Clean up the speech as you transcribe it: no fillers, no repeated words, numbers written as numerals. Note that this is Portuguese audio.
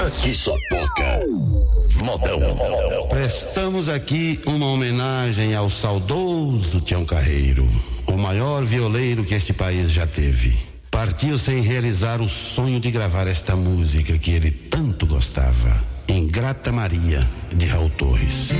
Aqui só toca modão. Prestamos aqui uma homenagem ao saudoso Tião Carreiro, o maior violeiro que este país já teve. Partiu sem realizar o sonho de gravar esta música que ele tanto gostava, Ingrata Maria, de Raul Torres.